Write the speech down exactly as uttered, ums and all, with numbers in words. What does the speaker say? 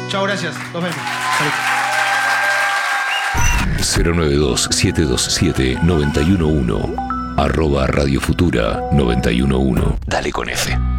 Chao, gracias. Nos vemos. Salud. cero nueve dos, siete dos siete, nueve uno uno. Arroba Radio Futura noventa y uno punto uno. Dale con F.